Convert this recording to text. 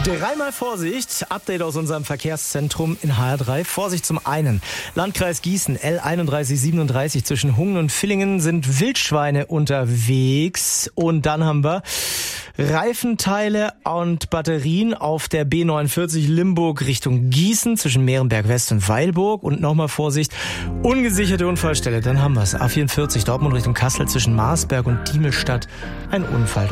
Dreimal Vorsicht, Update aus unserem Verkehrszentrum in HR3. Vorsicht zum einen, Landkreis Gießen, L3137 zwischen Hungen und Villingen sind Wildschweine unterwegs. Und dann haben wir Reifenteile und Batterien auf der B49 Limburg Richtung Gießen zwischen Mehrenberg West und Weilburg. Und nochmal Vorsicht, ungesicherte Unfallstelle, dann haben wir es. A44 Dortmund Richtung Kassel zwischen Marsberg und Diemelstadt, ein Unfall.